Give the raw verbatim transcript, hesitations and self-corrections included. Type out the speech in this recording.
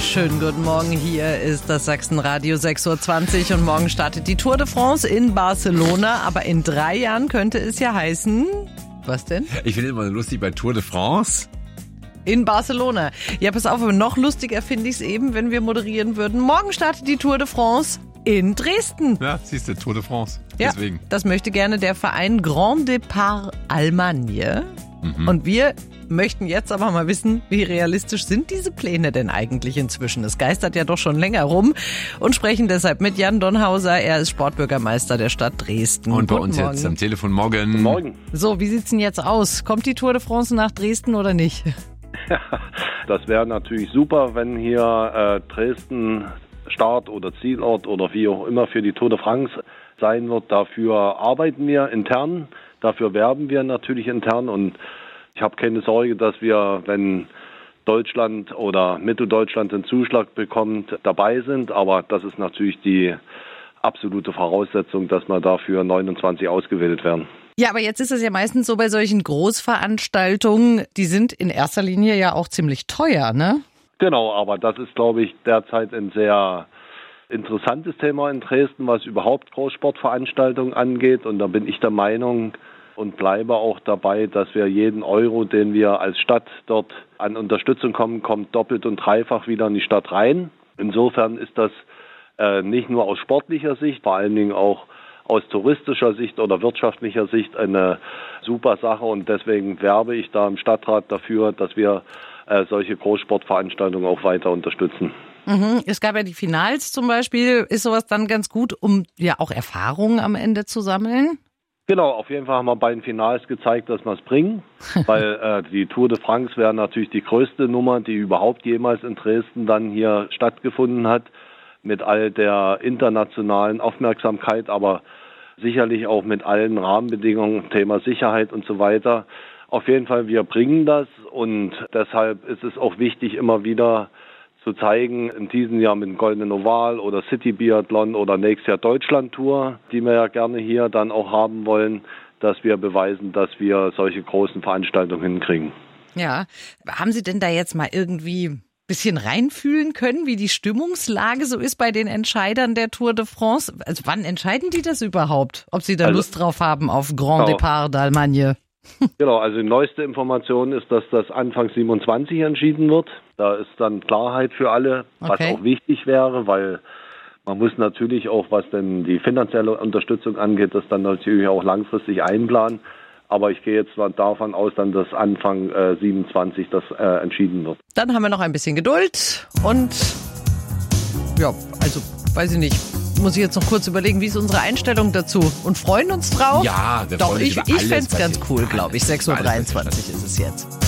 Schönen guten Morgen, hier ist das Sachsenradio sechs Uhr zwanzig und morgen startet die Tour de France in Barcelona, aber in drei Jahren könnte es ja heißen, was denn? Ich finde immer lustig bei Tour de France. In Barcelona. Ja, pass auf, aber noch lustiger finde ich es eben, wenn wir moderieren würden. Morgen startet die Tour de France in Dresden. Ja, siehst du, Tour de France. Ja, Deswegen. das möchte gerne der Verein Grand Départ Allemagne. Mhm. Und wir möchten jetzt aber mal wissen, wie realistisch sind diese Pläne denn eigentlich inzwischen? Es geistert ja doch schon länger rum und sprechen deshalb mit Jan Donhauser. Er ist Sportbürgermeister der Stadt Dresden. Und bei Guten uns Morgen. jetzt am Telefon morgen. Guten Morgen. So, wie sieht's denn jetzt aus? Kommt die Tour de France nach Dresden oder nicht? Das wäre natürlich super, wenn hier äh, Dresden Start- oder Zielort oder wie auch immer für die Tour de France sein wird. Dafür arbeiten wir intern, dafür werben wir natürlich intern und ich habe keine Sorge, dass wir, wenn Deutschland oder Mitteldeutschland den Zuschlag bekommt, dabei sind. Aber das ist natürlich die absolute Voraussetzung, dass wir dafür neunundzwanzig ausgewählt werden. Ja, aber jetzt ist es ja meistens so bei solchen Großveranstaltungen, die sind in erster Linie ja auch ziemlich teuer, ne? Genau, aber das ist, glaube ich, derzeit ein sehr interessantes Thema in Dresden, was überhaupt Großsportveranstaltungen angeht. Und da bin ich der Meinung und bleibe auch dabei, dass wir jeden Euro, den wir als Stadt dort an Unterstützung kommen, kommt doppelt und dreifach wieder in die Stadt rein. Insofern ist das äh, nicht nur aus sportlicher Sicht, vor allen Dingen auch aus touristischer Sicht oder wirtschaftlicher Sicht eine super Sache. Und deswegen werbe ich da im Stadtrat dafür, dass wir äh, solche Großsportveranstaltungen auch weiter unterstützen. Mhm. Es gab ja die Finals zum Beispiel. Ist sowas dann ganz gut, um ja auch Erfahrungen am Ende zu sammeln? Genau, auf jeden Fall haben wir bei den Finals gezeigt, dass wir es bringen, weil äh, die Tour de France wäre natürlich die größte Nummer, die überhaupt jemals in Dresden dann hier stattgefunden hat, mit all der internationalen Aufmerksamkeit, aber sicherlich auch mit allen Rahmenbedingungen, Thema Sicherheit und so weiter. Auf jeden Fall, wir bringen das und deshalb ist es auch wichtig, immer wieder zu zeigen, in diesem Jahr mit dem Goldenen Oval oder City Biathlon oder nächstes Jahr Deutschland-Tour, die wir ja gerne hier dann auch haben wollen, dass wir beweisen, dass wir solche großen Veranstaltungen hinkriegen. Ja, haben Sie denn da jetzt mal irgendwie ein bisschen reinfühlen können, wie die Stimmungslage so ist bei den Entscheidern der Tour de France? Also wann entscheiden die das überhaupt? Ob sie da also, Lust drauf haben auf Grand genau. Départ d'Allemagne? Genau, also die neueste Information ist, dass das Anfang siebenundzwanzig entschieden wird. Da ist dann Klarheit für alle, was Okay. auch wichtig wäre, weil man muss natürlich auch, was denn die finanzielle Unterstützung angeht, das dann natürlich auch langfristig einplanen. Aber ich gehe jetzt mal davon aus, dann, dass Anfang äh, siebenundzwanzig das äh, entschieden wird. Dann haben wir noch ein bisschen Geduld und ja, also weiß ich nicht, muss ich jetzt noch kurz überlegen, wie ist unsere Einstellung dazu und freuen uns drauf? Ja, wir Doch, freuen uns ich, über ich alles, fänd's was ganz ihr- cool, glaube ich. alles, sechs Uhr alles, was ihr dreiundzwanzig ist es jetzt.